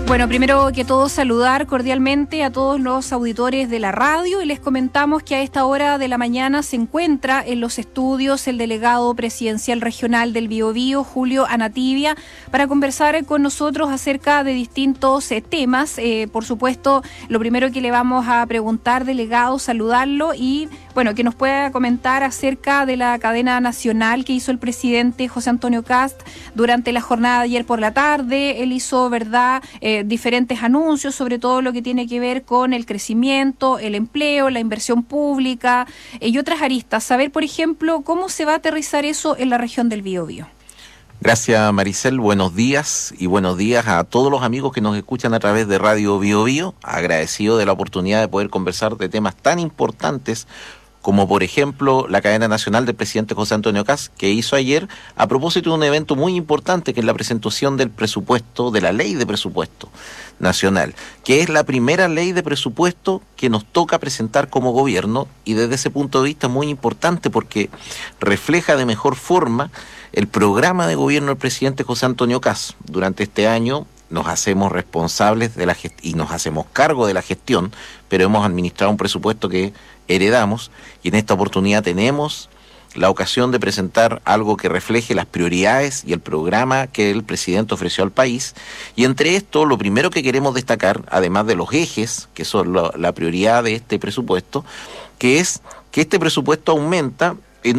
Bueno, primero que todo saludar cordialmente a todos los auditores de la radio y les comentamos que a esta hora de la mañana se encuentra en los estudios el delegado presidencial regional del Biobío, Julio Anativia, para conversar con nosotros acerca de distintos temas. Por supuesto, lo primero que le vamos a preguntar, delegado, saludarlo y bueno, que nos pueda comentar acerca de la cadena nacional que hizo el presidente José Antonio Kast durante la jornada de ayer por la tarde. Él hizo, ¿verdad?, diferentes anuncios sobre todo lo que tiene que ver con el crecimiento, el empleo, la inversión pública y otras aristas. Saber, por ejemplo, cómo se va a aterrizar eso en la región del Biobío. Gracias, Maricel. Buenos días y buenos días a todos los amigos que nos escuchan a través de Radio Biobío. Agradecido de la oportunidad de poder conversar de temas tan importantes como por ejemplo la cadena nacional del presidente José Antonio Kast, que hizo ayer a propósito de un evento muy importante que es la presentación del presupuesto, de la ley de presupuesto nacional, que es la primera ley de presupuesto que nos toca presentar como gobierno y desde ese punto de vista es muy importante porque refleja de mejor forma el programa de gobierno del presidente José Antonio Kast. Durante este año nos hacemos responsables de la y nos hacemos cargo de la gestión, pero hemos administrado un presupuesto que heredamos y en esta oportunidad tenemos la ocasión de presentar algo que refleje las prioridades y el programa que el presidente ofreció al país. Y entre esto, lo primero que queremos destacar, además de los ejes, que son la prioridad de este presupuesto, que es que este presupuesto aumenta en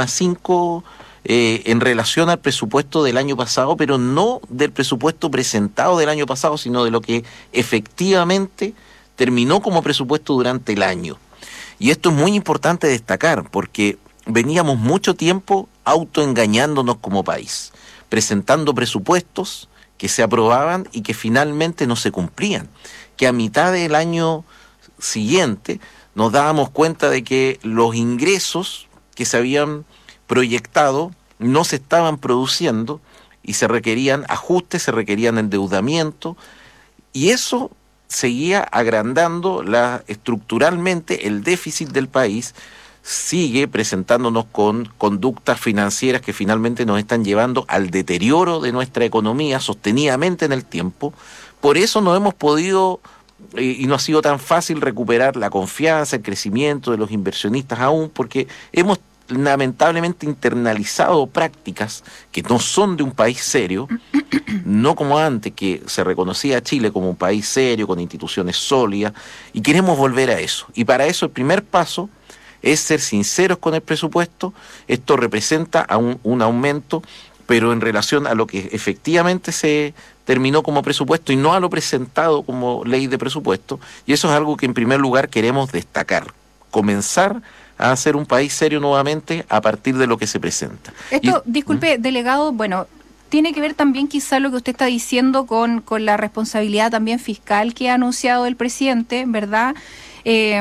1,5 en relación al presupuesto del año pasado, pero no del presupuesto presentado del año pasado, sino de lo que efectivamente terminó como presupuesto durante el año. Y esto es muy importante destacar, porque veníamos mucho tiempo autoengañándonos como país, presentando presupuestos que se aprobaban y que finalmente no se cumplían, que a mitad del año siguiente nos dábamos cuenta de que los ingresos que se habían proyectado no se estaban produciendo y se requerían ajustes, se requerían endeudamiento y eso seguía agrandando estructuralmente el déficit del país, sigue presentándonos con conductas financieras que finalmente nos están llevando al deterioro de nuestra economía sostenidamente en el tiempo. Por eso no hemos podido y no ha sido tan fácil recuperar la confianza, el crecimiento de los inversionistas aún, porque hemos lamentablemente internalizado prácticas que no son de un país serio, no como antes que se reconocía a Chile como un país serio, con instituciones sólidas, y queremos volver a eso. Y para eso el primer paso es ser sinceros con el presupuesto. Esto representa un aumento, pero en relación a lo que efectivamente se terminó como presupuesto y no a lo presentado como ley de presupuesto, y eso es algo que en primer lugar queremos destacar, comenzar a ser un país serio nuevamente a partir de lo que se presenta. Esto, disculpe, delegado, bueno, tiene que ver también quizá lo que usted está diciendo con la responsabilidad también fiscal que ha anunciado el presidente, ¿verdad?